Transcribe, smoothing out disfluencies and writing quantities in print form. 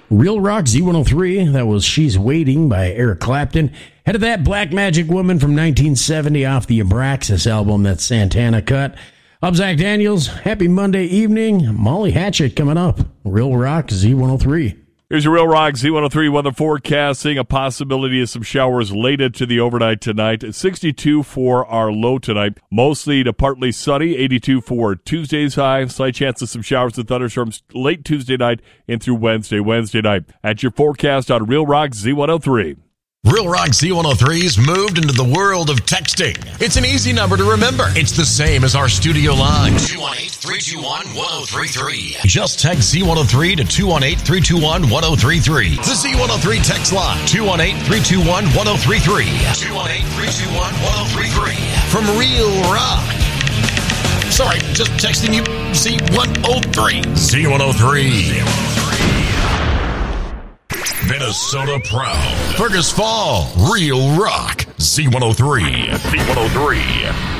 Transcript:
Real Rock Z103, that was She's Waiting by Eric Clapton. Head of that, Black Magic Woman from 1970 off the Abraxas album that Santana cut. I'm Zach Daniels. Happy Monday evening. Molly Hatchet coming up. Real Rock Z103. Here's your Real Rock Z103 weather forecasting. A possibility of some showers late into the overnight tonight. 62 for our low tonight. Mostly to partly sunny. 82 for Tuesday's high. Slight chance of some showers and thunderstorms late Tuesday night and through Wednesday night. At your forecast on Real Rock Z103. Real Rock Z103's moved into the world of texting. It's an easy number to remember. It's the same as our studio line. 218-321-1033. Just text Z103 to 218-321-1033. The Z103 text line. 218-321-1033. 218-321-1033. From Real Rock. Sorry, just texting you Z103. Z103. Minnesota proud. Fergus Fall, Real Rock, Z103. Z103.